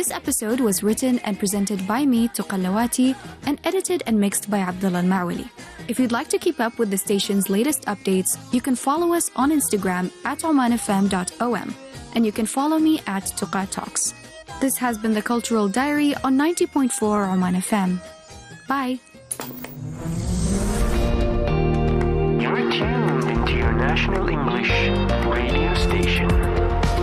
This episode was written and presented by me, Tuqa Lawati, and edited and mixed by Abdullah Al-Ma'wali. If you'd like to keep up with the station's latest updates, you can follow us on Instagram at omanfm.om, and you can follow me at Tuqa Talks. This has been the Cultural Diary on 90.4 Oman FM. Bye.